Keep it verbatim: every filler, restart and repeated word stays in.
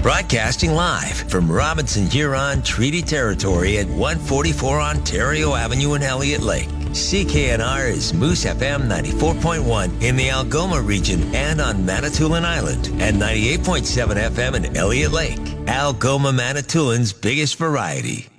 Broadcasting live from Robinson Huron Treaty Territory at one forty-four Ontario Avenue in Elliott Lake. C K N R is Moose F M ninety-four point one in the Algoma region and on Manitoulin Island, and ninety-eight point seven F M in Elliott Lake. Algoma Manitoulин's biggest variety.